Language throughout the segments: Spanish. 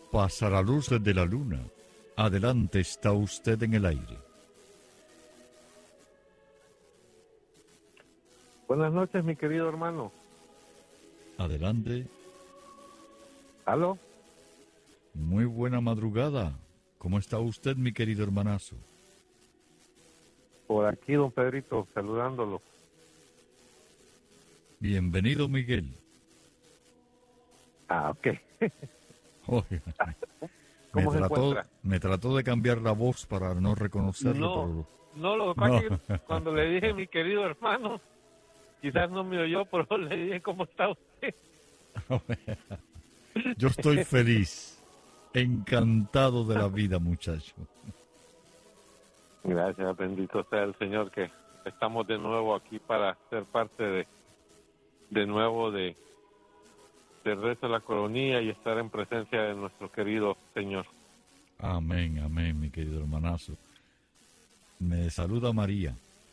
pasa la luz de la luna. Adelante, está usted en el aire. Buenas noches, mi querido hermano. Adelante. ¿Aló? Muy buena madrugada. ¿Cómo está usted, mi querido hermanazo? Por aquí, don Pedrito, saludándolo. Bienvenido, Miguel. Ok. Oiga, ¿Cómo se encuentra? me trató de cambiar la voz para no reconocerlo, No, lo que pasa es que cuando le dije mi querido hermano, quizás no me oyó, pero le dije cómo está usted. Yo estoy feliz, encantado de la vida, muchacho. Gracias, bendito sea el Señor, que estamos de nuevo aquí para ser parte de nuevo del resto de la coronía y estar en presencia de nuestro querido Señor. Amén, amén, mi querido hermanazo. Me saluda María.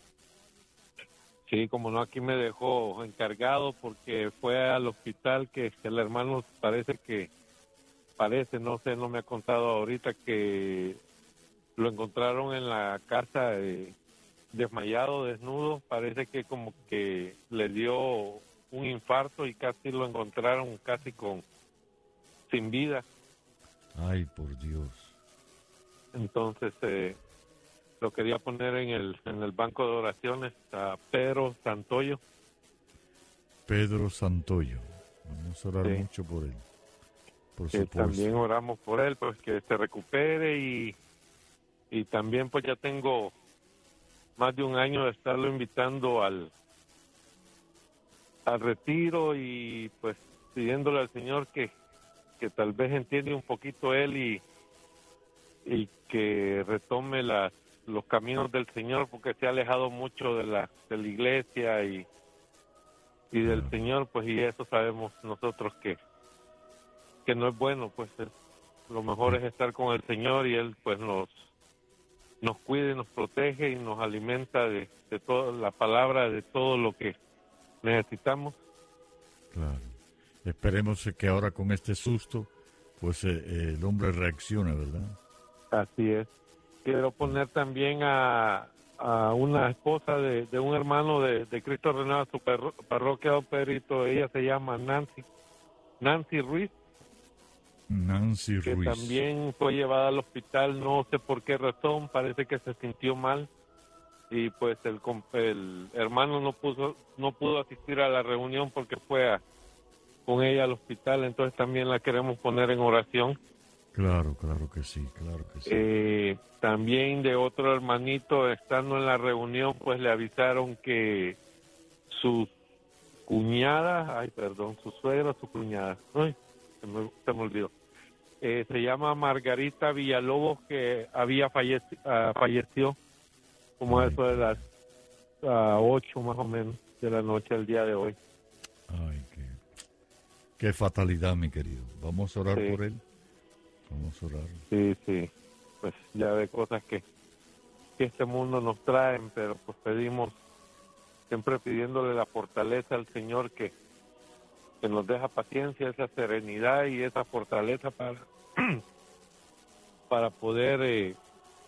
Sí, como no, aquí me dejó encargado porque fue al hospital que el hermano parece, no sé, no me ha contado ahorita que lo encontraron en la casa desmayado, desnudo, parece que como que le dio un infarto y casi lo encontraron casi sin vida. Ay, por Dios. Entonces lo quería poner en el banco de oraciones a Pedro Santoyo. Pedro Santoyo. Vamos a orar mucho por él. Por supuesto. También oramos por él, pues que se recupere y también pues ya tengo más de un año de estarlo invitando al retiro y pues pidiéndole al Señor que tal vez entienda un poquito él y que retome los caminos del Señor, porque se ha alejado mucho de la iglesia y del Señor, pues, y eso sabemos nosotros que no es bueno, pues lo mejor es estar con el Señor y Él pues nos cuide, nos protege y nos alimenta de toda la palabra, de todo lo que necesitamos. Claro. Esperemos que ahora con este susto, pues el hombre reaccione, ¿verdad? Así es. Quiero poner también a una esposa de un hermano de Cristo Renueva a su parroquia, don Pedrito. Ella se llama Nancy Ruiz. Nancy que Ruiz. También fue llevada al hospital, no sé por qué razón, parece que se sintió mal y pues el hermano no pudo asistir a la reunión porque fue con ella al hospital, entonces también la queremos poner en oración. Claro que sí, claro que sí. También de otro hermanito, estando en la reunión, pues le avisaron que su suegra, su cuñada, se me olvidó. Se llama Margarita Villalobos, que había falleció como eso de las 8 más o menos de la noche al día de hoy. Ay, qué fatalidad, mi querido. Vamos a orar por él. Vamos a orar. Sí, pues ya de cosas que este mundo nos traen, pero pues siempre pidiéndole la fortaleza al Señor que nos deja paciencia, esa serenidad y esa fortaleza para poder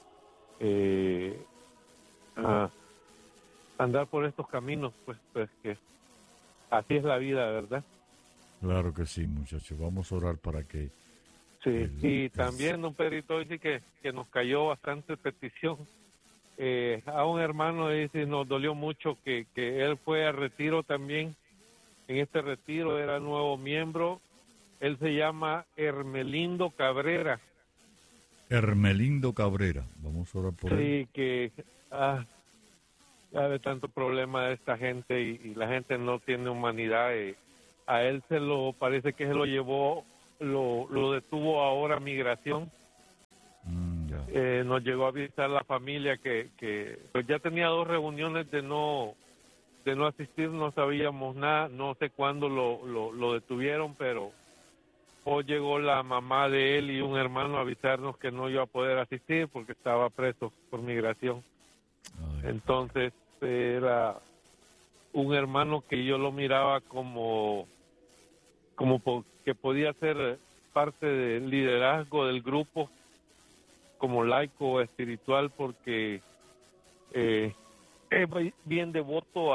andar por estos caminos, pues que así es la vida, ¿verdad? Claro que sí, muchachos. Vamos a orar para que... Sí, y también, don Pedrito, dice que nos cayó bastante petición. A un hermano dice, nos dolió mucho que él fue a retiro también. En este retiro era nuevo miembro. Él se llama Hermelindo Cabrera. Hermelindo Cabrera. Vamos a orar por él. Sí, que sabe tanto problema de esta gente y la gente no tiene humanidad. A él parece que se lo llevó, lo detuvo ahora migración. Nos llegó a avisar la familia que pues ya tenía 2 reuniones de no asistir, no sabíamos nada, no sé cuándo lo detuvieron, pero hoy llegó la mamá de él y un hermano a avisarnos que no iba a poder asistir porque estaba preso por migración. Entonces era un hermano que yo lo miraba como que podía ser parte del liderazgo del grupo como laico o espiritual, porque es bien devoto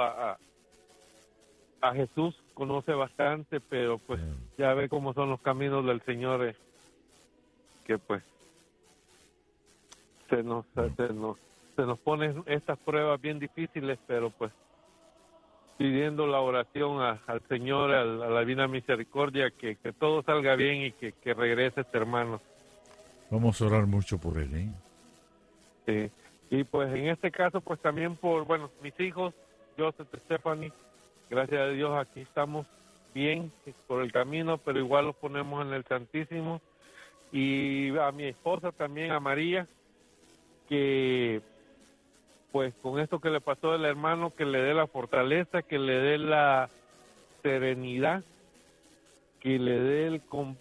a Jesús, conoce bastante, pero pues ya ve cómo son los caminos del Señor, que pues se nos ponen estas pruebas bien difíciles, pero pues pidiendo la oración al Señor, a la Divina Misericordia, que todo salga bien y que regrese este hermano. Vamos a orar mucho por él, ¿eh? Sí. Y pues en este caso, pues también por, mis hijos, Joseph, Stephanie, gracias a Dios aquí estamos bien por el camino, pero igual los ponemos en el Santísimo. Y a mi esposa también, a María, que pues con esto que le pasó al hermano, que le dé la fortaleza, que le dé la serenidad, que le dé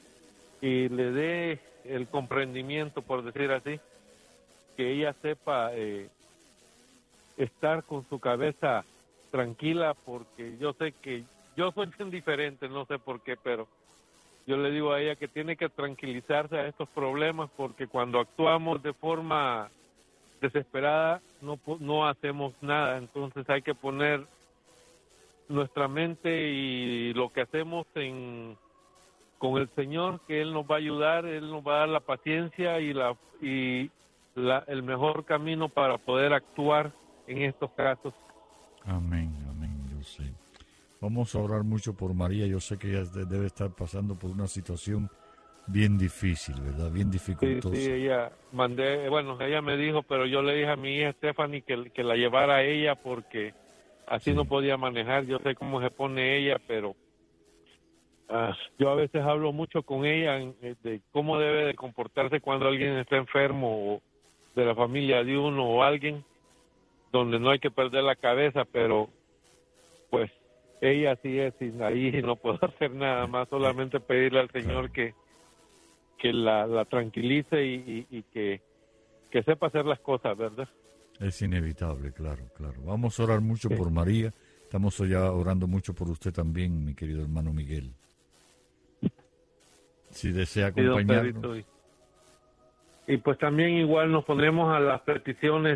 el comprendimiento, por decir así, que ella sepa estar con su cabeza tranquila, porque yo sé que yo soy indiferente, no sé por qué, pero yo le digo a ella que tiene que tranquilizarse a estos problemas, porque cuando actuamos de forma desesperada no hacemos nada. Entonces hay que poner nuestra mente y lo que hacemos con el Señor, que Él nos va a ayudar, Él nos va a dar la paciencia y el mejor camino para poder actuar en estos casos. Amén, yo sé. Vamos a orar mucho por María. Yo sé que ella debe estar pasando por una situación bien difícil, ¿verdad? Bien dificultosa. Sí, ella me dijo, pero yo le dije a mi hija Stephanie que la llevara a ella, porque así no podía manejar. Yo sé cómo se pone ella, pero yo a veces hablo mucho con ella de cómo debe de comportarse cuando alguien está enfermo, o de la familia de uno o alguien, donde no hay que perder la cabeza, pero pues ella sí es, y ahí no puedo hacer nada más, solamente pedirle al Señor que la tranquilice y que sepa hacer las cosas, ¿verdad? Es inevitable, claro. Vamos a orar mucho por María. Estamos ya orando mucho por usted también, mi querido hermano Miguel. Si desea acompañarnos. Y pues también igual nos unimos a las peticiones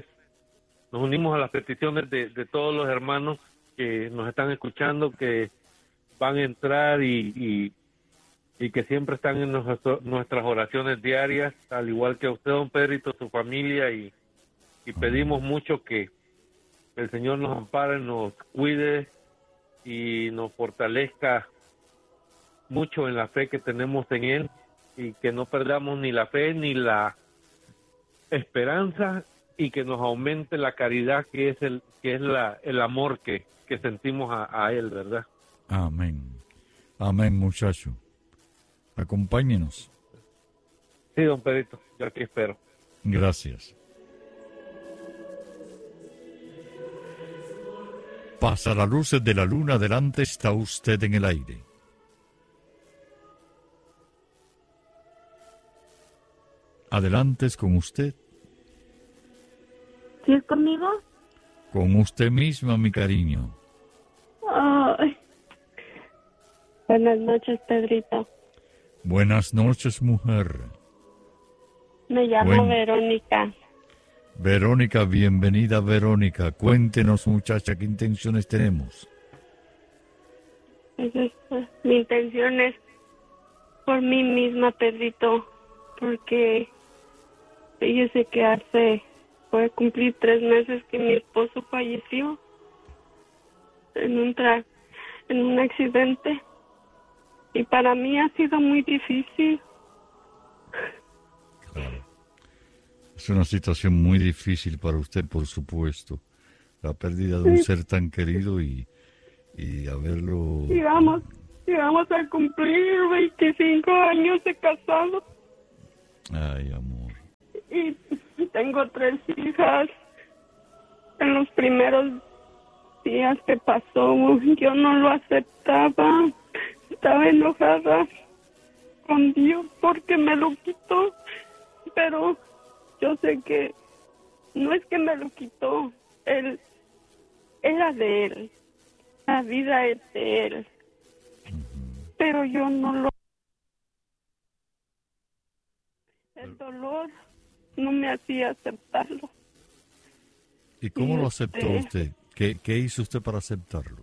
de todos los hermanos que nos están escuchando, que van a entrar y que siempre están en nuestras oraciones diarias, al igual que usted, don Pedrito, su familia, y pedimos mucho que el Señor nos ampare, nos cuide y nos fortalezca mucho en la fe que tenemos en Él, y que no perdamos ni la fe ni la esperanza, y que nos aumente la caridad, que es el amor que sentimos a Él, ¿verdad? Amén, muchacho. Acompáñenos. Sí, don Pedrito, yo aquí espero. Gracias. Pasa las luces de la luna, adelante está usted en el aire. Adelante es con usted. ¿Sí es conmigo? Con usted misma, mi cariño. Ay. Buenas noches, Pedrito. Buenas noches, mujer. Me llamo Verónica. Verónica, bienvenida, Verónica. Cuéntenos, muchacha, ¿qué intenciones tenemos? Mi intención es por mí misma, Pedrito, porque fíjese que puede cumplir 3 meses que mi esposo falleció en un accidente, y para mí ha sido muy difícil. Claro. Es una situación muy difícil para usted, por supuesto. La pérdida de un ser tan querido y haberlo... Y vamos a cumplir 25 años de casado. Ay, amor. Y tengo 3 hijas. En los primeros días que pasó, yo no lo aceptaba. Estaba enojada con Dios porque me lo quitó. Pero yo sé que no es que me lo quitó. Él era de Él. La vida es de Él. Pero yo no lo... El dolor no me hacía aceptarlo. ¿Y cómo Y lo aceptó usted? ¿Qué hizo usted para aceptarlo?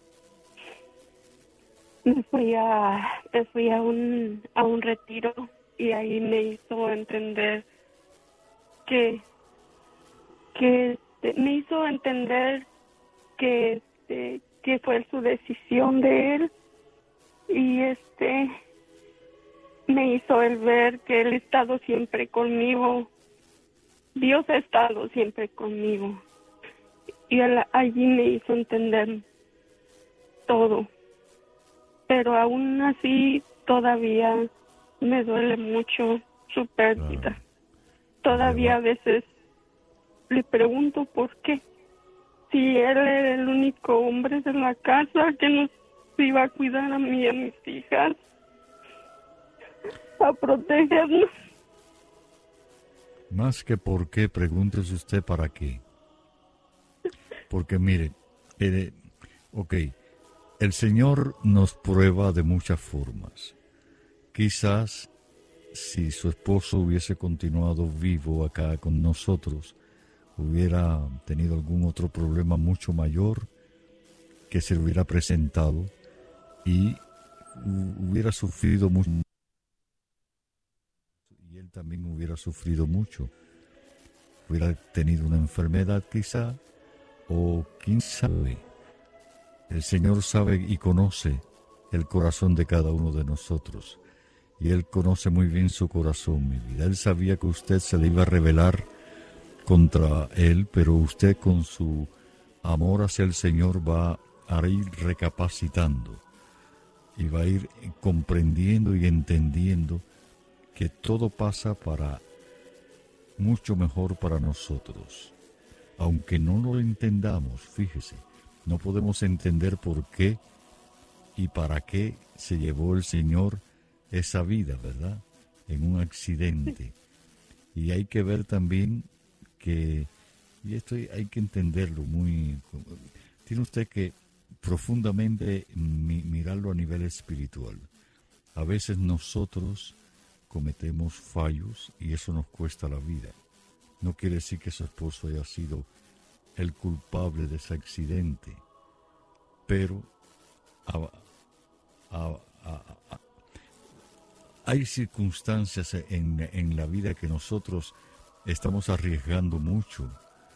Me fui a un retiro y ahí me hizo entender que me hizo entender que fue su decisión de él y me hizo él ver que él ha estado siempre conmigo. Dios ha estado siempre conmigo y él allí me hizo entender todo. Pero aún así todavía me duele mucho su pérdida. Claro. Todavía a veces le pregunto por qué. Si él era el único hombre de la casa que nos iba a cuidar a mí y a mis hijas, a protegernos. Más que por qué, pregúntese usted para qué. Porque mire, ok, el Señor nos prueba de muchas formas. Quizás si su esposo hubiese continuado vivo acá con nosotros, hubiera tenido algún otro problema mucho mayor que se le hubiera presentado y hubiera sufrido mucho. Y él también hubiera sufrido mucho. Hubiera tenido una enfermedad quizá, o quién sabe. El Señor sabe y conoce el corazón de cada uno de nosotros. Y Él conoce muy bien su corazón, mi vida. Él sabía que usted se le iba a rebelar contra Él, pero usted con su amor hacia el Señor va a ir recapacitando y va a ir comprendiendo y entendiendo que todo pasa para mucho mejor para nosotros. Aunque no lo entendamos, fíjese, no podemos entender por qué y para qué se llevó el Señor esa vida, ¿verdad? En un accidente. Y hay que ver también que, y esto hay que entenderlo tiene usted que profundamente mirarlo a nivel espiritual. A veces nosotros cometemos fallos y eso nos cuesta la vida. No quiere decir que su esposo haya sido el culpable de ese accidente, pero hay circunstancias en la vida que nosotros estamos arriesgando mucho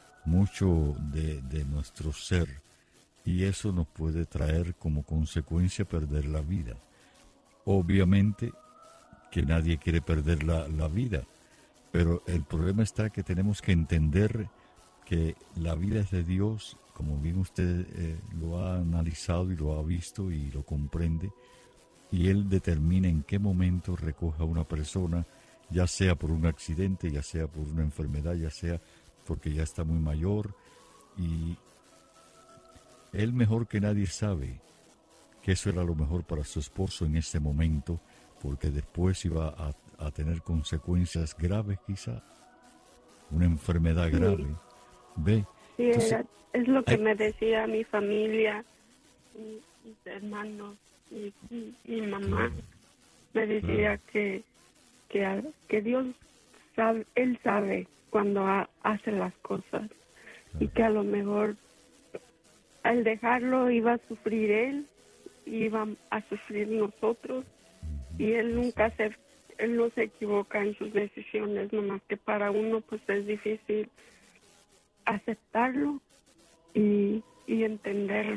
de nuestro ser, y eso nos puede traer como consecuencia perder la vida. Obviamente que nadie quiere perder la vida, pero el problema está que tenemos que entender que la vida es de Dios, como bien usted lo ha analizado y lo ha visto y lo comprende, y Él determina en qué momento recoge a una persona, ya sea por un accidente, ya sea por una enfermedad, ya sea porque ya está muy mayor, y Él mejor que nadie sabe que eso era lo mejor para su esposo en ese momento, porque después iba a tener consecuencias graves quizá, una enfermedad grave. ¿Ve? Sí, Entonces, es lo que me decía mi familia, mis hermanos, mi mamá. Claro, Me decía que Dios sabe, Él sabe cuando hace las cosas, y que a lo mejor al dejarlo iba a sufrir Él, iba a sufrir nosotros, y Él Él no se equivoca en sus decisiones, nomás que para uno pues es difícil aceptarlo y entenderlo.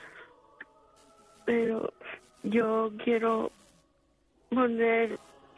Pero yo quiero poner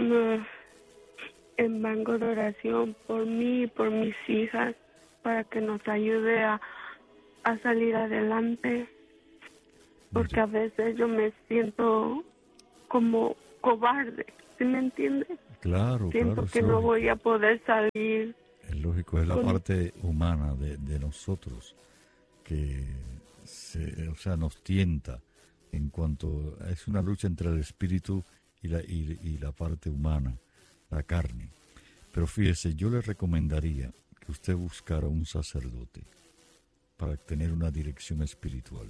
en banco de oración por mí y por mis hijas, para que nos ayude a salir adelante, porque a veces yo me siento como cobarde, ¿sí me entiendes? claro, Siento es que no lógico. voy a poder salir. Es lógico, es la parte humana de nosotros que nos tienta en cuanto es una lucha entre el espíritu y la parte humana, la carne. Pero fíjese, yo le recomendaría que usted buscara un sacerdote para tener una dirección espiritual.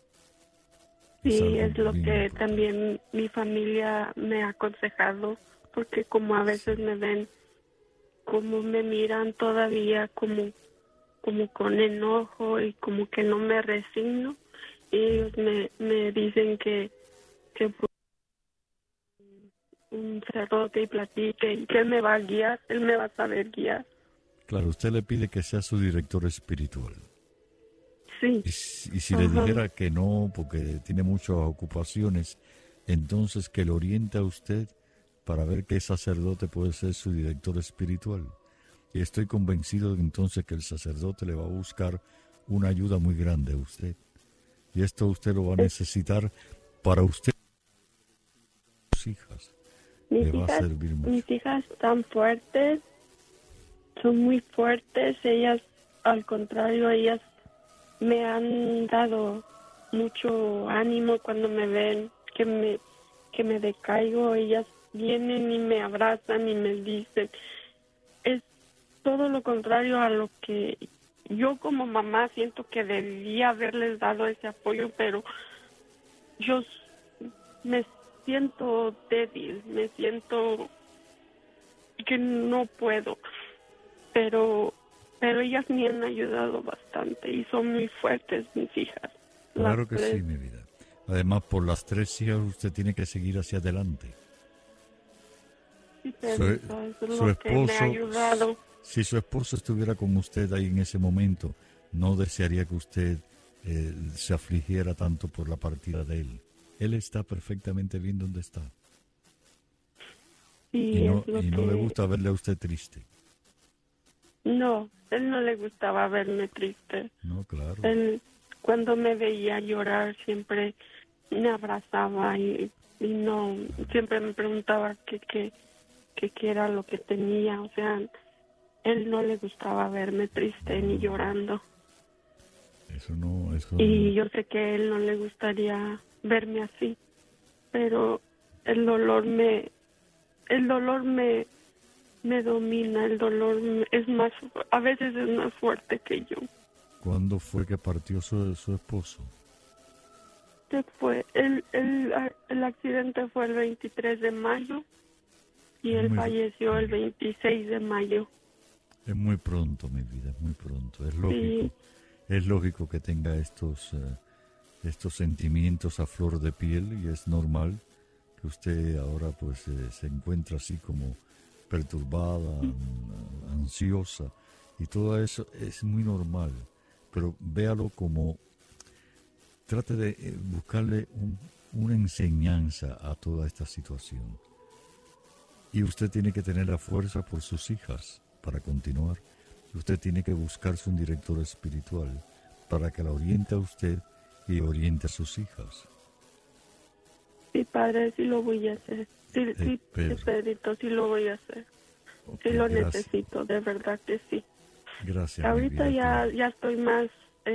Sí, algo es lo bien que importante. también mi familia me ha aconsejado, porque como a veces me ven, como me miran todavía como con enojo y como que no me resigno, y ellos me dicen que un sacerdote y platique y que él me va a guiar, él me va a saber guiar. Claro, usted le pide que sea su director espiritual. Sí. Y si le dijera que no, porque tiene muchas ocupaciones, entonces que le oriente a usted para ver qué sacerdote puede ser su director espiritual. Y estoy convencido de entonces que el sacerdote le va a buscar una ayuda muy grande a usted. Y esto usted lo va a necesitar para usted y sus hijas. Le va a servir mucho. Mis hijas están fuertes, son muy fuertes. Ellas, al contrario, ellas me han dado mucho ánimo cuando me ven que me decaigo. Ellas vienen y me abrazan y me dicen. Es todo lo contrario a lo que yo como mamá siento que debía haberles dado ese apoyo, pero yo me siento débil, me siento que no puedo, pero ellas me han ayudado bastante y son muy fuertes mis hijas. Claro que sí, mi vida. Además, por las 3 hijas usted tiene que seguir hacia adelante. Sí, eso es lo que me ha ayudado. Si su esposo estuviera con usted ahí en ese momento, no desearía que usted se afligiera tanto por la partida de él. Él está perfectamente bien donde está. Sí, y no le gusta verle a usted triste. No, él no le gustaba verme triste. No, claro. Él, cuando me veía llorar, siempre me abrazaba y no, siempre me preguntaba qué era lo que tenía. O sea, él no le gustaba verme triste ni llorando. Eso no. Y yo sé que a él no le gustaría verme así, pero el dolor me domina, el dolor a veces es más fuerte que yo. ¿Cuándo fue que partió su esposo? El accidente fue el 23 de mayo y él falleció el 26 de mayo. Es muy pronto, mi vida, es muy pronto. Es lógico. Sí. Es lógico que tenga estos sentimientos a flor de piel y es normal que usted ahora pues se encuentra así como perturbada, ansiosa, y todo eso es muy normal, pero véalo como, trate de buscarle una enseñanza a toda esta situación. Y usted tiene que tener la fuerza por sus hijas para continuar. Usted tiene que buscarse un director espiritual para que la oriente a usted y oriente a sus hijas. Sí, padre, sí lo voy a hacer. Sí, Pedrito, sí lo voy a hacer. Okay, sí lo necesito, de verdad que sí. Gracias. Ahorita ya estoy más,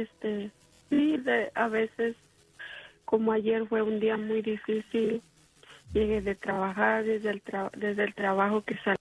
a veces, como ayer fue un día muy difícil, llegué de trabajar desde el trabajo que salí.